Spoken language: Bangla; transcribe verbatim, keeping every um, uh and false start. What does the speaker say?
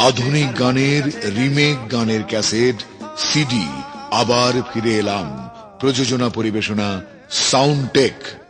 আধুনিক গানের রিমেক গানের ক্যাসেট, সিডি আবার ফিরে এলাম। প্রযোজনা পরিবেশনা সাউন্ড টেক।